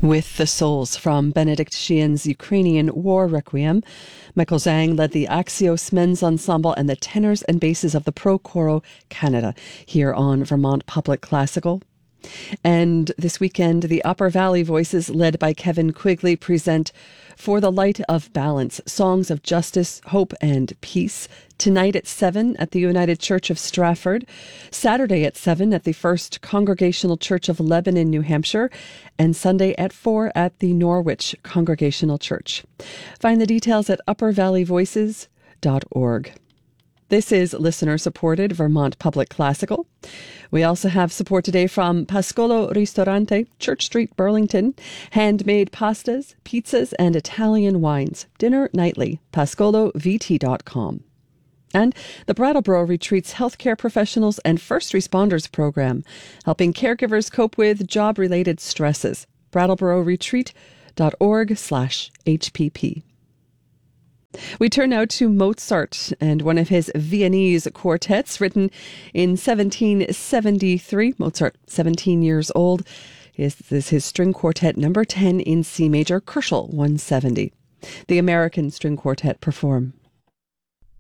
With the Souls from Benedict Sheehan's Ukrainian War Requiem, Michael Zhang led the Axios Men's Ensemble and the tenors and basses of the Pro Coro Canada here on Vermont Public Classical. And this weekend, the Upper Valley Voices, led by Kevin Quigley, present For the Light of Balance, Songs of Justice, Hope and Peace, tonight at 7 at the United Church of Stratford, Saturday at 7 at the First Congregational Church of Lebanon, New Hampshire, and Sunday at 4 at the Norwich Congregational Church. Find the details at uppervalleyvoices.org. This is listener-supported Vermont Public Classical. We also have support today from Pascolo Ristorante, Church Street, Burlington. Handmade pastas, pizzas, and Italian wines. Dinner nightly. PascoloVT.com. And the Brattleboro Retreats Healthcare Professionals and First Responders Program, helping caregivers cope with job-related stresses. BrattleboroRetreat.org/HPP. We turn now to Mozart and one of his Viennese quartets written in 1773. Mozart, 17 years old. This is his string quartet number 10 in C major, Kerschel 170. The American String Quartet perform.